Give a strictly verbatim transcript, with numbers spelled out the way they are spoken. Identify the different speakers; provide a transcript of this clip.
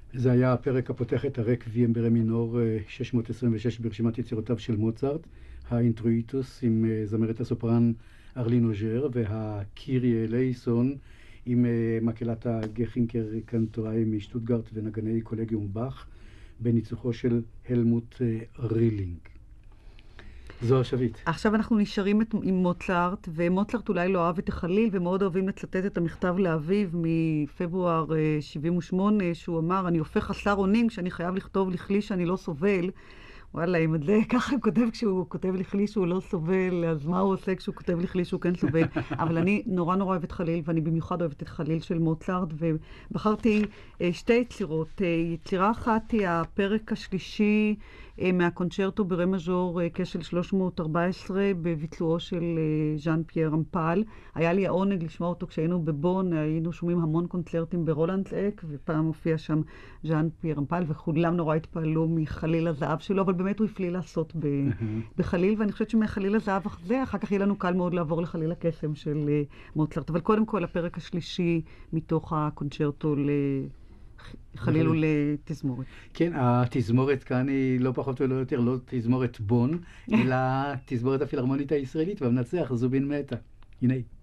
Speaker 1: זה היה הפרק הפותח את הרקוויאם ברה מינור שש מאות עשרים ושש ברשימת יצירותיו של מוצרט, האינטרואיטוס עם זמרת הסופרן ארלין אוז'ר, והקירי אלייסון עם מקהלת הגחינקר קנטוראי משטוטגרט ונגני קולגיום באך, בניצוחו של הלמוט רילינג. זוהר שביט.
Speaker 2: עכשיו אנחנו נשארים עם מוצרט, ומוצרט אולי לא אהב את החליל, ומאוד אוהבים לצטט את המכתב לאביו מפברואר שבעים ושמונה, שהוא אמר, אני הופך חסר אונים כשאני חייב לכתוב לכלי שאני לא סובל. וואלה, אם את זה ככה הוא כותב כשהוא כותב לכלי שהוא לא סובל, אז מה הוא עושה כשהוא כותב לכלי שהוא כן סובל? אבל אני נורא נורא אוהבת חליל, ואני במיוחד אוהבת את חליל של מוצרט, ובחרתי שתי יצירות. יצירה אחת היא הפרק השלישי מהקונצ'רטו ברה מז'ור כשל שלוש מאות וארבע עשרה בביצועו של ז'אן פייר רמפל. היה לי העונג לשמוע אותו כשהיינו בבון, היינו שומעים המון קונצרטים ברולנדסאק, ופעם הופיע שם ז'אן פייר רמפל, וכולם נורא התפעלו מחליל הזהב שלו, אבל באמת הוא הפליא לעשות בחליל, ואני חושבת שמחליל הזהב הזה, אחר כך יהיה לנו קל מאוד לעבור לחליל הקסם של מוצרט. אבל קודם כל, הפרק השלישי מתוך הקונצ'רטו לחליל ולתזמורת.
Speaker 1: כן, התזמורת כאן היא לא פחות ולא יותר, לא תזמורת בון, אלא תזמורת הפילהרמונית הישראלית, והמנצח זובין מטה. הנה.